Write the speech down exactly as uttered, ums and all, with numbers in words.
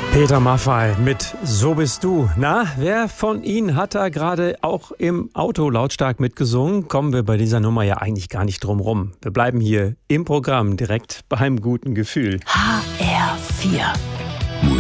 Peter Maffay mit So bist du. Na, wer von Ihnen hat da gerade auch im Auto lautstark mitgesungen? Kommen wir bei dieser Nummer ja eigentlich gar nicht drum rum. Wir bleiben hier im Programm direkt beim guten Gefühl. H R vier.